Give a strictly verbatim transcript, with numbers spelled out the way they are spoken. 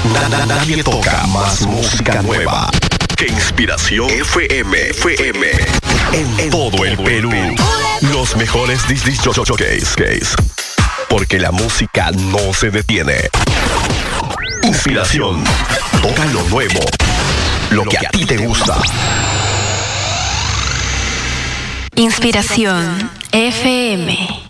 Na- na- Nadie toca más música nueva que Inspiración F M. F M. En, en todo el Perú. Los mejores disc jockeys. Porque la música no se detiene. Inspiración. Toca lo nuevo. Lo que a ti te gusta. Inspiración F M.